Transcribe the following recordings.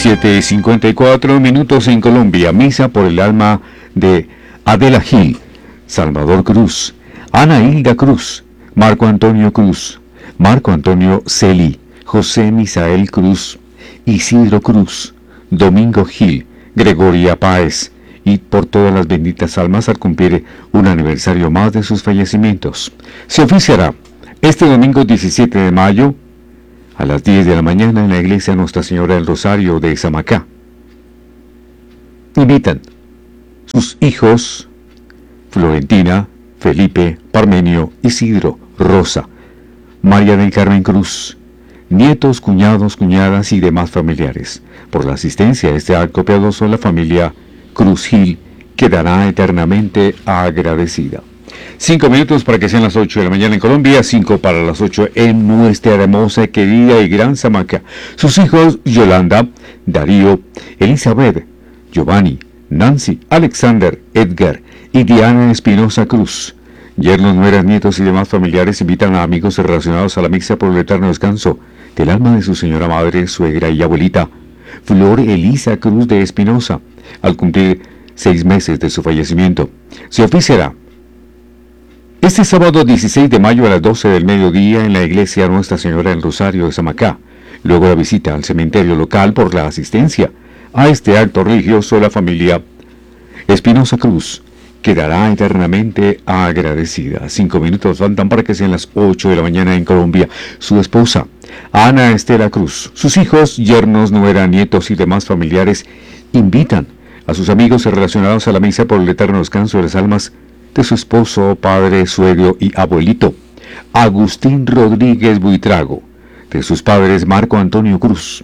7:54 en Colombia. Misa por el alma de Adela Gil, Salvador Cruz, Ana Hilda Cruz, Marco Antonio Cruz, Marco Antonio Celi, José Misael Cruz, Isidro Cruz, Domingo Gil, Gregoria Páez, y por todas las benditas almas al cumplir un aniversario más de sus fallecimientos. Se oficiará este domingo 17 de mayo a las 10 de la mañana en la iglesia Nuestra Señora del Rosario de Samacá. Invitan sus hijos Florentina, Felipe, Parmenio, Isidro, Rosa, María del Carmen Cruz, nietos, cuñados, cuñadas y demás familiares. Por la asistencia a este acto piadoso, la familia Cruz Gil quedará eternamente agradecida. 5 minutos para que sean las 8 de la mañana en Colombia, 5 para las 8 en nuestra hermosa, querida y gran Samacá. Sus hijos Yolanda, Darío, Elizabeth, Giovanni, Nancy, Alexander, Edgar y Diana Espinosa Cruz. Yernos, nueras, nietos y demás familiares invitan a amigos relacionados a la misa por el eterno descanso del alma de su señora madre, suegra y abuelita, Flor Elisa Cruz de Espinosa, al cumplir 6 meses de su fallecimiento. Se oficiará este sábado 16 de mayo a las 12 del mediodía en la iglesia Nuestra Señora del Rosario de Samacá. Luego la visita al cementerio local. Por la asistencia a este acto religioso, la familia Espinosa Cruz quedará eternamente agradecida. 5 minutos faltan para que sean las 8 de la mañana en Colombia. Su esposa, Ana Estela Cruz, sus hijos, yernos, nuera, nietos y demás familiares invitan a sus amigos relacionados a la misa por el eterno descanso de las almas de su esposo, padre, suegro y abuelito, Agustín Rodríguez Buitrago, de sus padres Marco Antonio Cruz,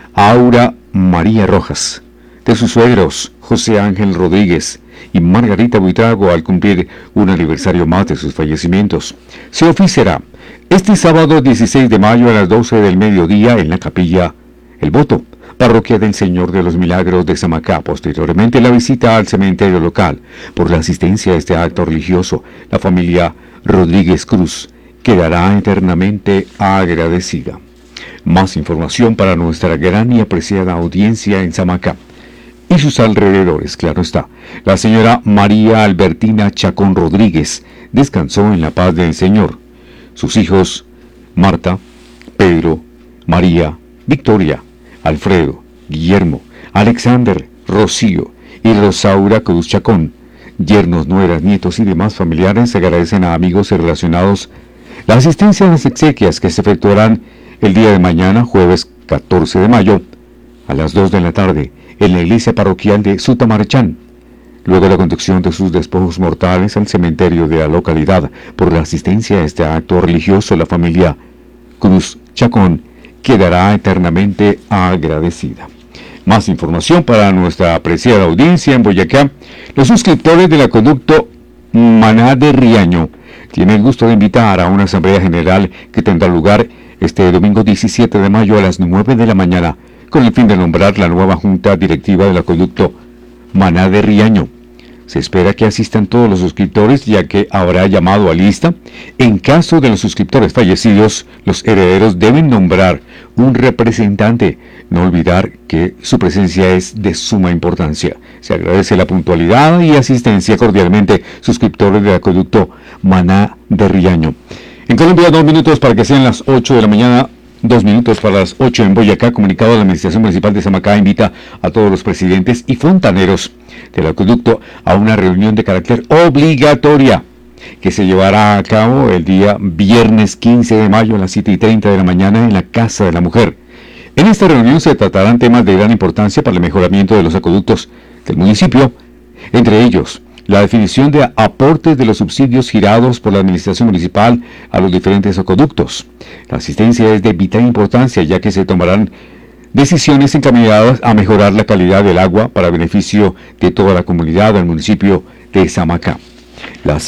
Aura María Rojas, de sus suegros José Ángel Rodríguez y Margarita Buitrago al cumplir un aniversario más de sus fallecimientos. Se oficiará este sábado 16 de mayo a las 12 del mediodía en la capilla El Voto, Parroquia del Señor de los Milagros de Samacá. Posteriormente la visita al cementerio local. Por la asistencia a este acto religioso, la familia Rodríguez Cruz quedará eternamente agradecida. Más información para nuestra gran y apreciada audiencia en Samacá y sus alrededores, claro está. La señora María Albertina Chacón Rodríguez descansó en la paz del Señor. Sus hijos Marta, Pedro, María, Victoria, Alfredo, Guillermo, Alexander, Rocío y Rosaura Cruz Chacón, yernos, nueras, nietos y demás familiares agradecen a amigos y relacionados la asistencia a las exequias que se efectuarán el día de mañana, jueves 14 de mayo, a las 2 de la tarde, en la iglesia parroquial de Sutamarchán. Luego la conducción de sus despojos mortales al cementerio de la localidad. Por la asistencia a este acto religioso, la familia Cruz Chacón quedará eternamente agradecida. Más información para nuestra apreciada audiencia en Boyacá. Los suscriptores del acueducto Maná de Riaño tienen el gusto de invitar a una asamblea general que tendrá lugar este domingo 17 de mayo a las 9 de la mañana, con el fin de nombrar la nueva junta directiva del acueducto Maná de Riaño. Se espera que asistan todos los suscriptores, ya que habrá llamado a lista. En caso de los suscriptores fallecidos, los herederos deben nombrar un representante. No olvidar que su presencia es de suma importancia. Se agradece la puntualidad y asistencia. Cordialmente, suscriptores del acueducto Maná de Riaño. En Colombia, 2 minutos para que sean las 8 de la mañana. 2 minutos para las 8 en Boyacá. Comunicado de la Administración Municipal de Samacá invita a todos los presidentes y fontaneros del acueducto a una reunión de carácter obligatoria que se llevará a cabo el día viernes 15 de mayo a las 7:30 de la mañana en la Casa de la Mujer. En esta reunión se tratarán temas de gran importancia para el mejoramiento de los acueductos del municipio, entre ellos la definición de aportes de los subsidios girados por la administración municipal a los diferentes acueductos. La asistencia es de vital importancia, ya que se tomarán decisiones encaminadas a mejorar la calidad del agua para beneficio de toda la comunidad del municipio de Samacá. Las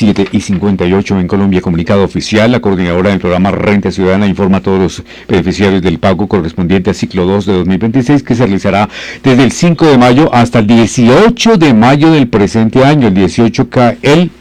7:58 en Colombia. Comunicado oficial. La coordinadora del programa Renta Ciudadana informa a todos los beneficiarios del pago correspondiente al ciclo 2 de 2026 que se realizará desde el 5 de mayo hasta el 18 de mayo del presente año. El 18 cae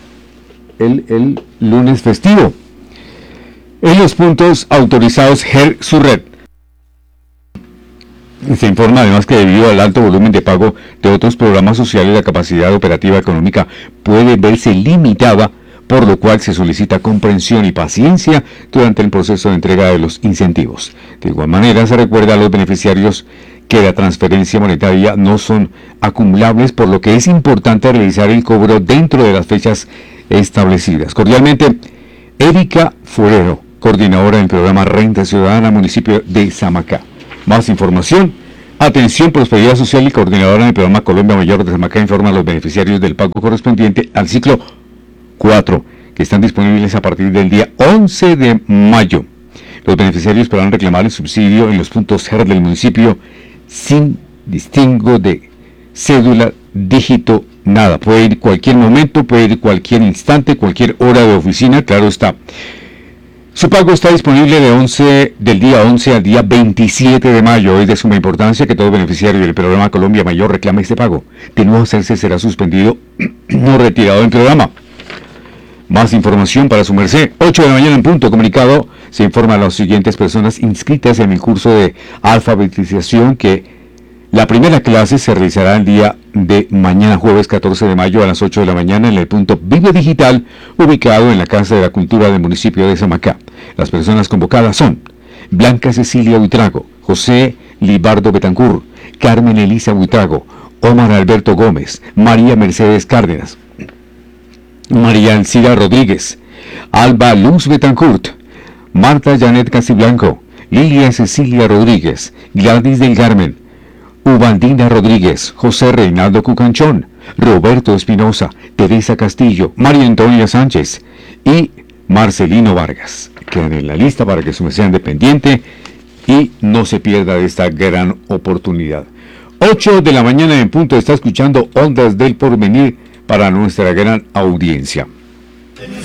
el lunes festivo. En los puntos autorizados GER Surred. Se informa además que debido al alto volumen de pago de otros programas sociales, la capacidad operativa económica puede verse limitada, por lo cual se solicita comprensión y paciencia durante el proceso de entrega de los incentivos. De igual manera, se recuerda a los beneficiarios que la transferencia monetaria no son acumulables, por lo que es importante realizar el cobro dentro de las fechas establecidas. Cordialmente, Erika Forero, coordinadora del programa Renta Ciudadana, municipio de Samacá. Más información. Atención, Prosperidad Social y coordinadora del programa Colombia Mayor de Samacá informa a los beneficiarios del pago correspondiente al ciclo 4, que están disponibles a partir del día 11 de mayo. Los beneficiarios podrán reclamar el subsidio en los puntos GER del municipio sin distingo de cédula, dígito, nada. Puede ir cualquier momento, puede ir cualquier instante, cualquier hora de oficina, claro está. Su pago está disponible del día 11 al día 27 de mayo. Es de suma importancia que todo beneficiario del programa Colombia Mayor reclame este pago. De no hacerse, será suspendido o retirado del programa. Más información para su merced. 8 de la mañana en punto. Comunicado. Se informa a las siguientes personas inscritas en el curso de alfabetización que la primera clase se realizará el día de mañana, jueves 14 de mayo a las 8 de la mañana en el punto Vive Digital, ubicado en la Casa de la Cultura del municipio de Samacá. Las personas convocadas son Blanca Cecilia Buitrago, José Libardo Betancur, Carmen Elisa Buitrago, Omar Alberto Gómez, María Mercedes Cárdenas, María Alcira Rodríguez, Alba Luz Betancourt, Marta Janet Casiblanco, Lilia Cecilia Rodríguez, Gladys del Carmen, Ubaldina Rodríguez, José Reinaldo Cucanchón, Roberto Espinosa, Teresa Castillo, María Antonia Sánchez y Marcelino Vargas. Quedan en la lista para que sean dependiente y no se pierda de esta gran oportunidad. 8 de la mañana en punto, está escuchando Ondas del Porvenir para nuestra gran audiencia.